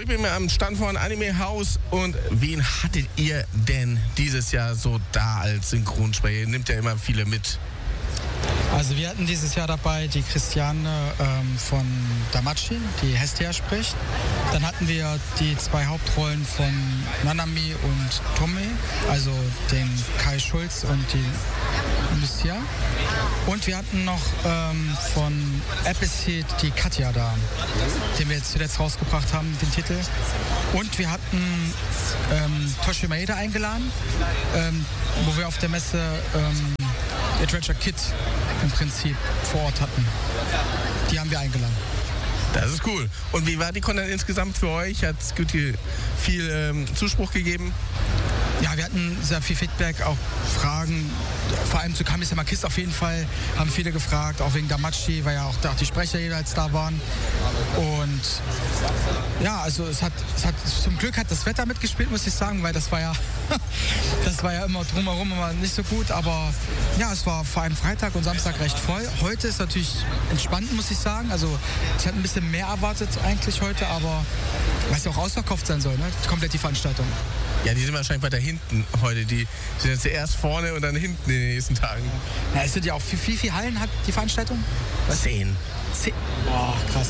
ich bin am Stand von Anime House und wen hattet ihr denn dieses Jahr so da als Synchronsprecher? Ihr nimmt ja immer viele mit. Also wir hatten dieses Jahr dabei die Christiane von Damachi, die Hestia spricht. Dann hatten wir die 2 Hauptrollen von Nanami und Tomei, also den Kai Schulz und die Lucia. Und wir hatten noch von Appleseed die Katja da, den wir jetzt zuletzt rausgebracht haben, den Titel. Und wir hatten Toshi Maeda eingeladen, wo wir auf der Messe Adventure Kid im Prinzip vor Ort hatten. Die haben wir eingeladen. Das ist cool. Und wie war die Con dann insgesamt für euch? Hat es viel Zuspruch gegeben? Ja, wir hatten sehr viel Feedback, auch Fragen, vor allem zu Kami-sama Kiss auf jeden Fall, haben viele gefragt, auch wegen Damachi, weil ja auch die Sprecher jeweils da waren. Und ja, also zum Glück hat das Wetter mitgespielt, muss ich sagen, weil das war ja immer drumherum immer nicht so gut, aber ja, es war vor allem Freitag und Samstag recht voll. Heute ist natürlich entspannt, muss ich sagen, also ich hatte ein bisschen mehr erwartet eigentlich heute, aber weil es ja auch ausverkauft sein soll, ne? Komplett die Veranstaltung. Ja, die sind wahrscheinlich weiter hinten heute. Die sind jetzt zuerst vorne und dann hinten in den nächsten Tagen. Ja, es sind ja auch viel Hallen hat die Veranstaltung? 10. Boah, krass.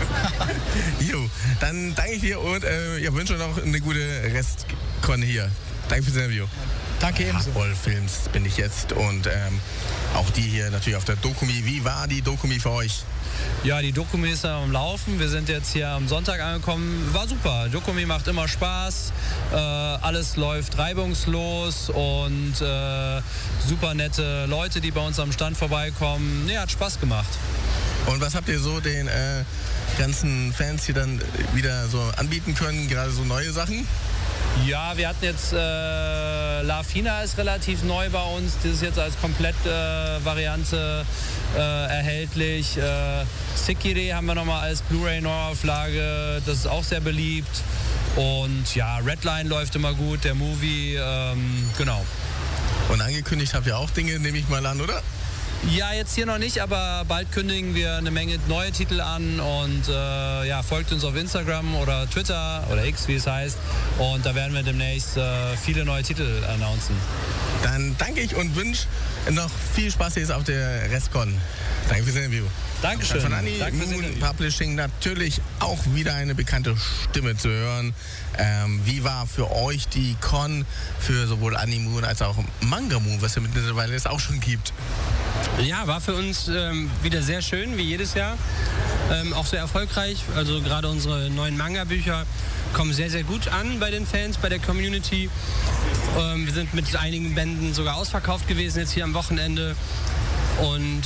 Jo, dann danke ich dir und wünsche noch eine gute Restcon hier. Danke fürs Interview. Danke ebenso. Hardball Films bin ich jetzt und auch die hier natürlich auf der Dokumi. Wie war die Dokumi für euch? Ja, die Dokumi ist am Laufen. Wir sind jetzt hier am Sonntag angekommen. War super. Dokumi macht immer Spaß. Alles läuft reibungslos und super nette Leute, die bei uns am Stand vorbeikommen. Nee, hat Spaß gemacht. Und was habt ihr so den ganzen Fans hier dann wieder so anbieten können? Gerade so neue Sachen? Ja, wir hatten jetzt La Fina ist relativ neu bei uns. Das ist jetzt als Komplett-Variante erhältlich. Sekire haben wir nochmal als Blu-ray-Neuauflage. Das ist auch sehr beliebt. Und ja, Redline läuft immer gut, der Movie, genau. Und angekündigt habt ihr auch Dinge, nehme ich mal an, oder? Ja, jetzt hier noch nicht, aber bald kündigen wir eine Menge neue Titel an und folgt uns auf Instagram oder Twitter oder X, wie es heißt. Und da werden wir demnächst viele neue Titel announcen. Dann danke ich und wünsche noch viel Spaß jetzt auf der Restcon. Danke fürs Interview. Dankeschön. Von Animoon Publishing natürlich auch wieder eine bekannte Stimme zu hören. Wie war für euch die Con für sowohl Animoon als auch Mangamoon, was ja mittlerweile es auch schon gibt? Ja, war für uns wieder sehr schön, wie jedes Jahr. Auch sehr erfolgreich. Also gerade unsere neuen Manga-Bücher kommen sehr, sehr gut an bei den Fans, bei der Community. Wir sind mit einigen Bänden sogar ausverkauft gewesen jetzt hier am Wochenende. Und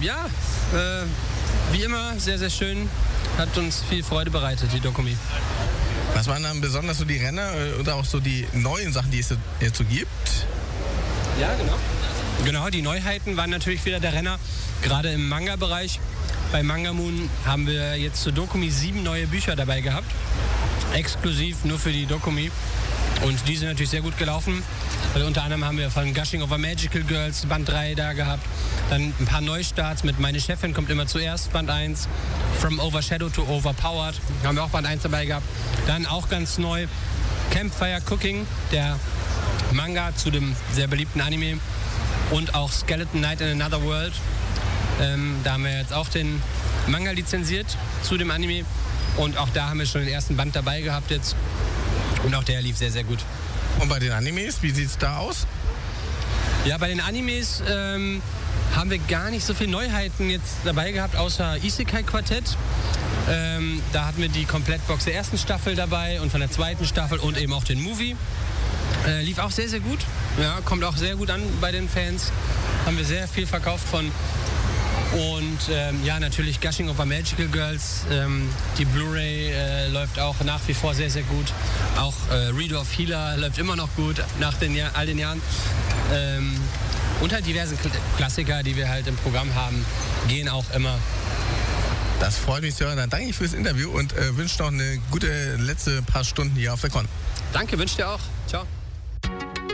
wie immer, sehr, sehr schön. Hat uns viel Freude bereitet, die Dokumi. Was waren dann besonders so die Renner oder auch so die neuen Sachen, die es jetzt so gibt? Ja, genau. Genau, die Neuheiten waren natürlich wieder der Renner, gerade im Manga-Bereich. Bei Mangamoon haben wir jetzt zur Dokumi 7 neue Bücher dabei gehabt. Exklusiv nur für die Dokumi. Und die sind natürlich sehr gut gelaufen. Also unter anderem haben wir von Gushing Over Magical Girls Band 3 da gehabt. Dann ein paar Neustarts mit Meine Chefin kommt immer zuerst, Band 1. From Overshadowed to Overpowered haben wir auch Band 1 dabei gehabt. Dann auch ganz neu Campfire Cooking, der Manga zu dem sehr beliebten Anime. Und auch Skeleton Knight in Another World. Da haben wir jetzt auch den Manga lizenziert zu dem Anime. Und auch da haben wir schon den ersten Band dabei gehabt jetzt. Und auch der lief sehr, sehr gut. Und bei den Animes, wie sieht es da aus? Ja, bei den Animes haben wir gar nicht so viele Neuheiten jetzt dabei gehabt, außer Isekai Quartett. Da hatten wir die Komplettbox der ersten Staffel dabei und von der zweiten Staffel und eben auch den Movie. Lief auch sehr, sehr gut. Ja, kommt auch sehr gut an bei den Fans. Haben wir sehr viel verkauft von. Und natürlich Gushing Over Magical Girls. Die Blu-ray läuft auch nach wie vor sehr, sehr gut. Auch Reader of Healer läuft immer noch gut nach all den Jahren. Und halt diverse Klassiker, die wir halt im Programm haben, gehen auch immer. Das freut mich zu hören. Dann danke ich fürs Interview und wünsche noch eine gute letzte paar Stunden hier auf der Con. Danke, wünsche dir auch. Ciao.